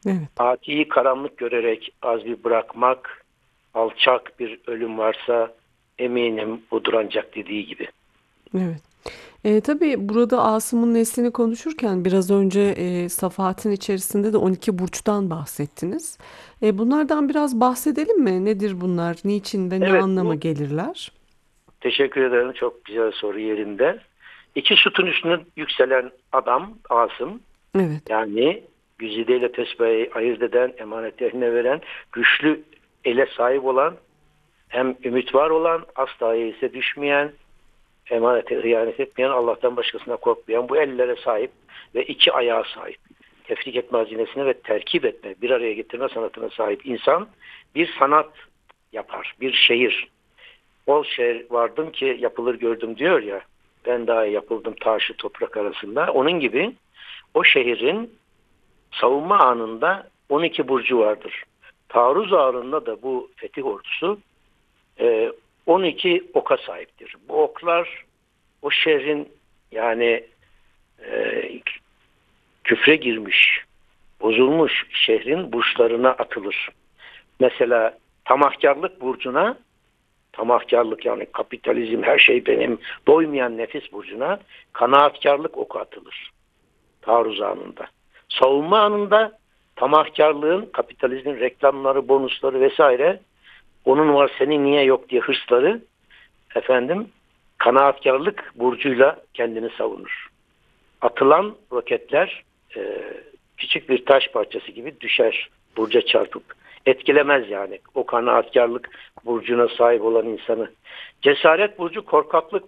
Evet. Atiyi karanlık görerek azmi bırakmak, alçak bir ölüm varsa eminim budur ancak dediği gibi. Evet. Tabii burada Asım'ın neslini konuşurken biraz önce Safahat'in içerisinde de 12 burçtan bahsettiniz. Bunlardan biraz bahsedelim mi? Nedir bunlar? Niçin ve ne Evet, anlama bu gelirler? teşekkür ederim. Çok güzel soru yerinde. İki sütun üstüne yükselen adam Asım, Evet. yani güzide ile tesbihayı ayırt eden, emanet eline veren, güçlü ele sahip olan, hem ümit var olan, asla ise düşmeyen, emanete hıyanet etmeyen, Allah'tan başkasına korkmayan, bu ellere sahip ve iki ayağa sahip. Tefrik etme hazinesine ve terkip etme, bir araya getirme sanatına sahip insan bir sanat yapar, bir şehir. Ol şehir vardım ki yapılır gördüm diyor ya, ben daha yapıldım taşı toprak arasında. Onun gibi o şehrin savunma anında 12 burcu vardır. Taarruz anında da bu fetih ordusu e, 12 oka sahiptir. Bu oklar o şehrin, yani e, küfre girmiş, bozulmuş şehrin burçlarına atılır. Mesela tamahkarlık burcuna, tamahkarlık yani kapitalizm, her şey benim, doymayan nefis burcuna kanaatkarlık oku atılır taarruz anında. Savunma anında tamahkarlığın, kapitalizmin reklamları, bonusları vesaire, onun var senin niye yok diye hırsları, efendim, kanaatkarlık burcuyla kendini savunur. Atılan roketler küçük bir taş parçası gibi düşer burca çarpıp. Etkilemez yani o kanaatkarlık burcuna sahip olan insanı. Cesaret burcu korkaklık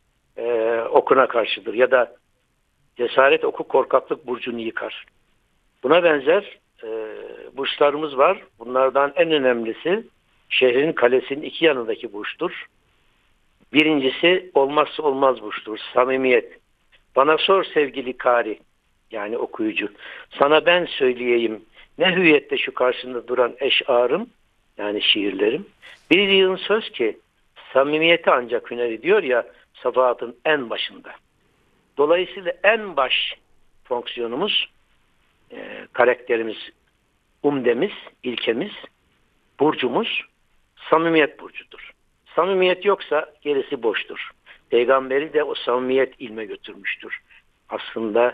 okuna karşıdır ya da cesaret oku korkaklık burcunu yıkar. Buna benzer burçlarımız var. Bunlardan en önemlisi şehrin kalesinin iki yanındaki burçtur. Birincisi olmazsa olmaz burçtur. Samimiyet. Bana sor sevgili kari, yani okuyucu. Sana ben söyleyeyim. Ne hüviyette şu karşında duran eşarım, yani şiirlerim. Bir yığın söz ki samimiyeti ancak hüneri diyor ya Sabahat'ın en başında. Dolayısıyla en baş fonksiyonumuz, karakterimiz, umdemiz, ilkemiz, burcumuz samimiyet burcudur. Samimiyet yoksa gerisi boştur. Peygamberi de o samimiyet ilme götürmüştür. Aslında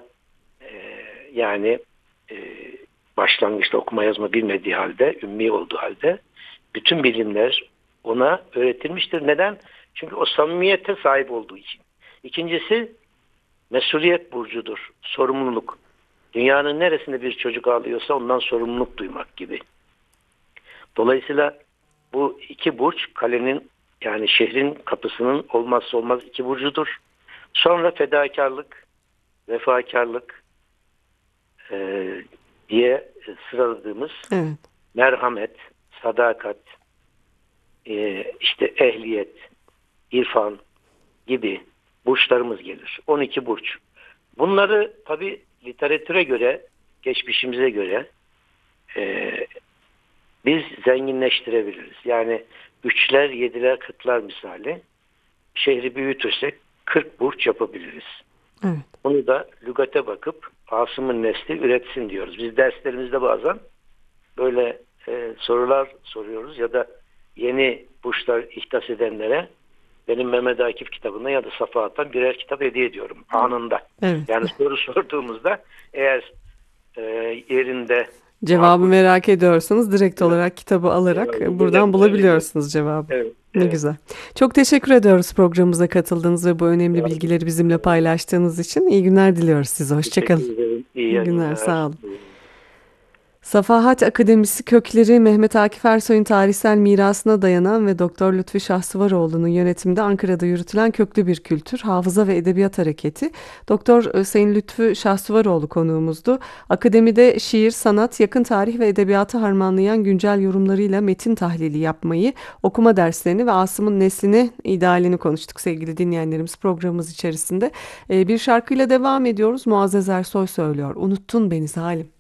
yani e, başlangıçta okuma yazma bilmediği halde, ümmi olduğu halde bütün bilimler ona öğretilmiştir. Neden? Çünkü o samimiyete sahip olduğu için. İkincisi mesuliyet burcudur. Sorumluluk. Dünyanın neresinde bir çocuk ağlıyorsa ondan sorumluluk duymak gibi. Dolayısıyla bu iki burç kalenin, yani şehrin kapısının olmazsa olmaz iki burcudur. Sonra fedakarlık, vefakarlık e, diye sıraladığımız Evet. merhamet, sadakat, işte ehliyet, irfan gibi burçlarımız gelir. 12 burç. Bunları tabi literatüre göre, geçmişimize göre e, biz zenginleştirebiliriz. Yani üçler, yediler, kırklar misali şehri büyütürsek 40 burç yapabiliriz. Evet. Bunu da lügate bakıp Asım'ın nesli üretsin diyoruz. Biz derslerimizde bazen böyle sorular soruyoruz ya da yeni burçlar ihdas edenlere benim Mehmet Akif kitabından ya da Safahat'tan birer kitap hediye ediyorum anında. Evet. Yani soru sorduğumuzda eğer e, yerinde Cevabı makul, merak ediyorsanız direkt evet, olarak kitabı alarak cevabı buradan verebilirim. bulabiliyorsunuz cevabı. Evet, Ne evet. güzel. Çok teşekkür ediyoruz programımıza katıldığınız ve bu önemli Sağ olun. bilgileri bizimle paylaştığınız için. İyi günler diliyoruz size. Hoşçakalın. Teşekkür ederim. İyi İyi günler, sağ yayınlar. olun. Safahat Akademisi kökleri Mehmet Akif Ersoy'un tarihsel mirasına dayanan ve Doktor Lütfü Şahsıvaroğlu'nun yönetiminde Ankara'da yürütülen köklü bir kültür, hafıza ve edebiyat hareketi. Doktor Sayın Lütfü Şahsıvaroğlu konuğumuzdu. Akademide şiir, sanat, yakın tarih ve edebiyatı harmanlayan güncel yorumlarıyla metin tahlili yapmayı, okuma derslerini ve Asım'ın neslini, idealini konuştuk sevgili dinleyenlerimiz programımız içerisinde. Bir şarkıyla devam ediyoruz. Muazzez Ersoy söylüyor. Unuttun beni zalim.